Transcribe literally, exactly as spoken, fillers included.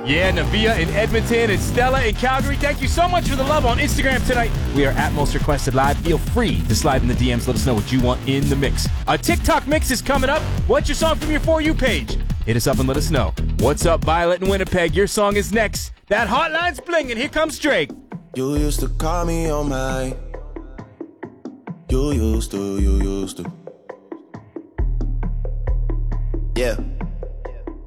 Yeah, Navia in Edmonton and Stella in Calgary. Thank you so much for the love on Instagram tonight. We are at Most Requested Live. Feel free to slide in the D Ms. Let us know what you want in the mix. A TikTok mix is coming up. What's your song from your For You page? Hit us up and let us know. What's up, Violet in Winnipeg? Your song is next. That hotline's blinging. Here comes Drake. You used to call me on my. You used to, you used to. Yeah.